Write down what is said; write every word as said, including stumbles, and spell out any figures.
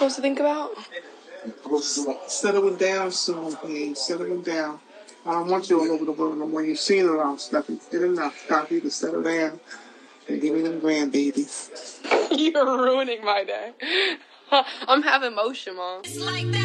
supposed to think about? Settling down soon, please. Settling down. I don't want you all over the world no more. You've seen it all, Steffi. Did enough. Time for you to settle down and give me them grandbabies. You're ruining my day. I'm having motion, Mom.